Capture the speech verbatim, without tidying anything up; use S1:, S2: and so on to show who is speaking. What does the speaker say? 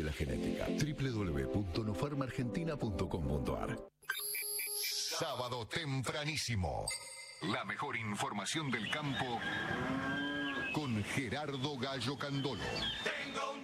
S1: la genética. doble u doble u doble u punto nofarma argentina punto com punto ar.
S2: Sábado tempranísimo. La mejor información del campo con Gerardo Gallo Candolo.